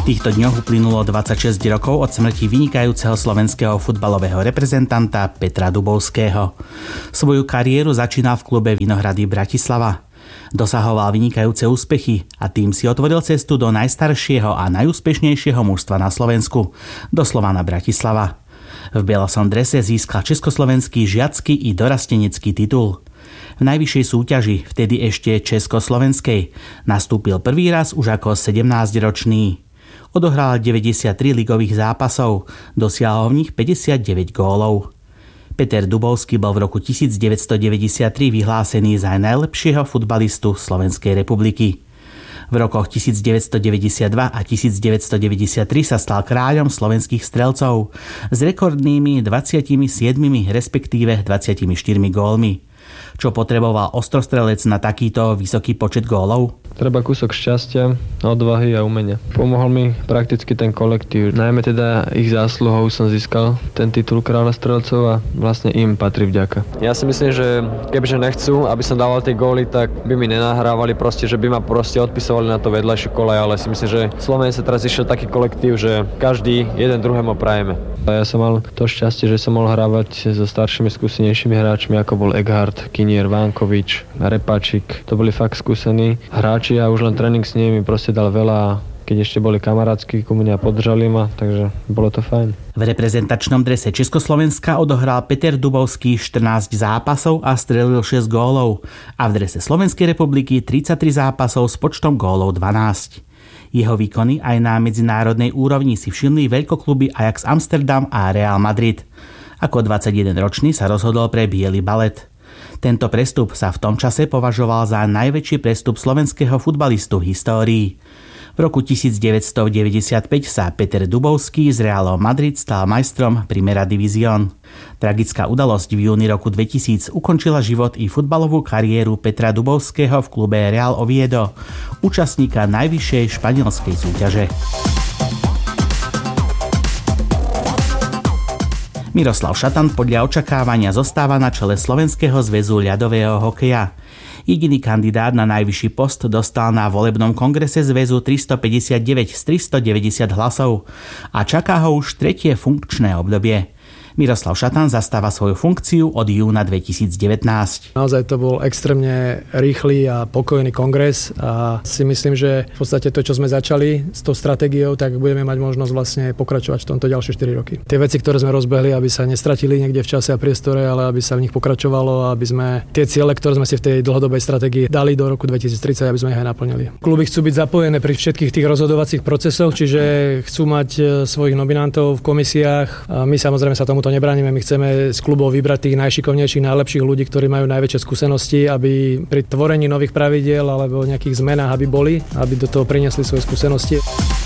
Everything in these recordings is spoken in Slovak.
V týchto dňoch uplynulo 26 rokov od smrti vynikajúceho slovenského futbalového reprezentanta Petra Dubovského. Svoju kariéru začínal v klube Vinohrady Bratislava. Dosahoval vynikajúce úspechy a tým si otvoril cestu do najstaršieho a najúspešnejšieho mužstva na Slovensku, do Slovana Bratislava. V bielosom drese získal československý žiacky i dorastenecký titul. V najvyššej súťaži, vtedy ešte československej, nastúpil prvý raz už ako 17-ročný. Odohral 93 ligových zápasov, dosiahol v nich 59 gólov. Peter Dubovský bol v roku 1993 vyhlásený za najlepšieho futbalistu Slovenskej republiky. V rokoch 1992 a 1993 sa stal kráľom slovenských strelcov s rekordnými 27, respektíve 24 gólmi. Čo potreboval ostrostrelec na takýto vysoký počet gólov? Treba kúsok šťastia, odvahy a umenia. Pomohol mi prakticky ten kolektív. Najmä teda ich zásluhou som získal ten titul kráľa strelcov a vlastne im patrí vďaka. Ja si myslím, že kebyže nechcú, aby som dával tie góly, tak by mi nenahrávali proste, že by ma proste odpisovali na to vedľajšiu kolej, ale si myslím, že Slovene sa teraz išiel taký kolektív, že každý jeden druhému prajeme. A ja som mal to šťastie, že som mohol hrávať so staršími, skúsenejšími hráčmi, ako bol Eghard, Kinier, Vánkovič, Repačík. To boli fakt skúsení hráči a už len tréning s nimi proste dal veľa, keď ešte boli kamarátsky ku mne a podržali ma, takže bolo to fajn. V reprezentačnom drese Československa odohral Peter Dubovský 14 zápasov a strelil 6 gólov a v drese Slovenskej republiky 33 zápasov s počtom gólov 12. Jeho výkony aj na medzinárodnej úrovni si všimli veľkokluby Ajax Amsterdam a Real Madrid. Ako 21-ročný sa rozhodol pre biely balet. Tento prestup sa v tom čase považoval za najväčší prestup slovenského futbalistu v histórii. V roku 1995 sa Peter Dubovský z Realom Madrid stal majstrom Primera División. Tragická udalosť v júni roku 2000 ukončila život i futbalovú kariéru Petra Dubovského v klube Real Oviedo, účastníka najvyššej španielskej súťaže. Miroslav Šatan podľa očakávania zostáva na čele Slovenského zväzu ľadového hokeja. Jediný kandidát na najvyšší post dostal na volebnom kongrese zväzu 359 z 390 hlasov a čaká ho už tretie funkčné obdobie. Miroslav Šatan zastáva svoju funkciu od júna 2019. Naozaj to bol extrémne rýchly a pokojný kongres a si myslím, že v podstate to, čo sme začali s tou stratégiou, tak budeme mať možnosť vlastne pokračovať v tomto ďalšie 4 roky. Tie veci, ktoré sme rozbehli, aby sa nestratili niekde v čase a priestore, ale aby sa v nich pokračovalo, aby sme tie ciele, ktoré sme si v tej dlhodobej stratégii dali do roku 2030, aby sme ich aj naplnili. Kluby chcú byť zapojené pri všetkých tých rozhodovacích procesoch, čiže chcú mať svojich nominantov v komisiách. A my samozrejme sa tomuto nebránime, my chceme z klubov vybrať tých najšikovnejších, najlepších ľudí, ktorí majú najväčšie skúsenosti, aby pri tvorení nových pravidiel alebo nejakých zmenách, aby do toho priniesli svoje skúsenosti.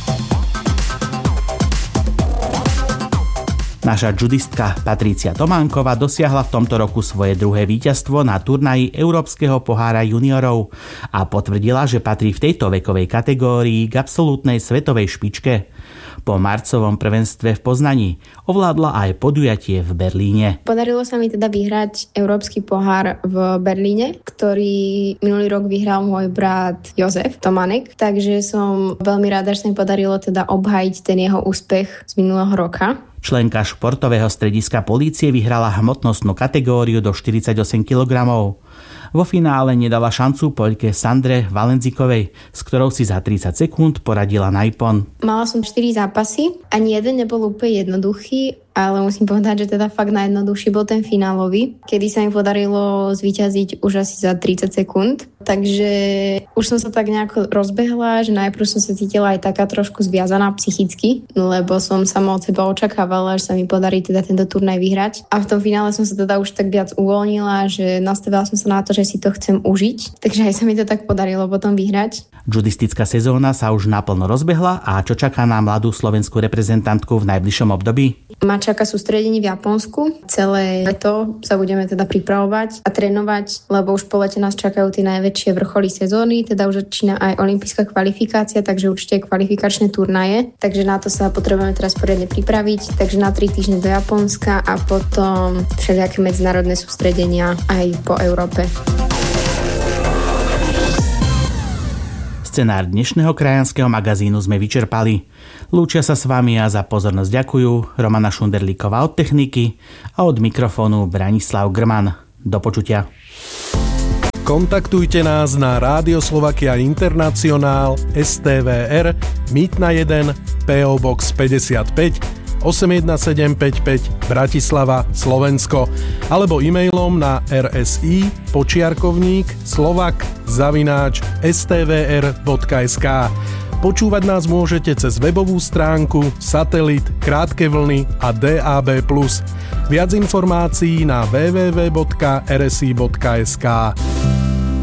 Naša judistka Patrícia Tománková dosiahla v tomto roku svoje druhé víťazstvo na turnaji Európskeho pohára juniorov a potvrdila, že patrí v tejto vekovej kategórii k absolútnej svetovej špičke. Po marcovom prvenstve v Poznani ovládla aj podujatie v Berlíne. Podarilo sa mi teda vyhrať Európsky pohár v Berlíne, ktorý minulý rok vyhral môj brat Jozef Tomanek, takže som veľmi rada, že sa mi podarilo teda obhájiť ten jeho úspech z minulého roka. Členka športového strediska polície vyhrala hmotnostnú kategóriu do 48 kg. Vo finále nedala šancu Poľke Sandre Valenzikovej, s ktorou si za 30 sekúnd poradila na ipon. Mala som 4 zápasy, ani jeden nebol úplne jednoduchý, ale musím povedať, že teda fakt najjednoduchší bol ten finálový, kedy sa mi podarilo zvíťaziť už asi za 30 sekúnd. Takže už som sa tak nejako rozbehla, že najprv som sa cítila aj taká trošku zviazaná psychicky, lebo som sama od seba očakávala, že sa mi podarí teda tento turnaj vyhrať. A v tom finále som sa teda už tak viac uvoľnila, že nastavila som sa na to, že si to chcem užiť. Takže aj sa mi to tak podarilo potom vyhrať. Judistická sezóna sa už naplno rozbehla a čo čaká na mladú slovenskú reprezentantku v najbližšom období? Ma čaká sústredenie v Japonsku. Celé leto sa budeme teda pripravovať a trénovať, lebo už po lete nás čakajú tie najväčšie vrcholy sezóny, teda už začína aj olympijská kvalifikácia, takže určite kvalifikačné turnaje. Takže na to sa potrebujeme teraz poriadne pripraviť, takže na 3 týždne do Japonska a potom všelijaké medzinárodné sústredenia aj po Európe. Scenár dnešného krajanského magazínu sme vyčerpali. Lúčia sa s vami a za pozornosť ďakujú Romana Šunderlíková od techniky a od mikrofónu Branislav Grman. Do počutia. Kontaktujte nás na Rádio Slovakia Internacionál STVR Mýtna 1 PO Box 55 81755 Bratislava, Slovensko alebo e-mailom na rsi@slovak@stvr.sk. Počúvať nás môžete cez webovú stránku, satelit, krátke vlny a DAB+. Viac informácií na www.rsi.sk.